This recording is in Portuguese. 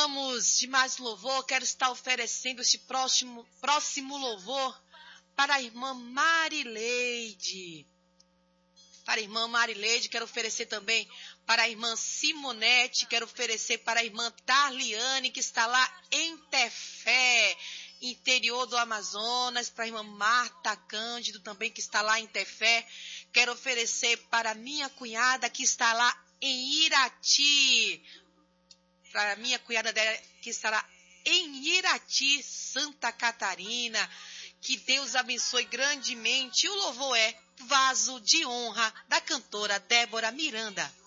Vamos de mais louvor. Quero estar oferecendo este próximo louvor para a irmã Marileide. Para a irmã Marileide, quero oferecer também para a irmã Simonete, quero oferecer para a irmã Tarliane, que está lá em Tefé, interior do Amazonas, para a irmã Marta Cândido também, que está lá em Tefé. Quero oferecer para a minha cunhada, que está lá em Irati, para a minha cunhada dela, que estará em Irati, Santa Catarina. Que Deus abençoe grandemente. O louvor é Vaso de Honra, da cantora Débora Miranda.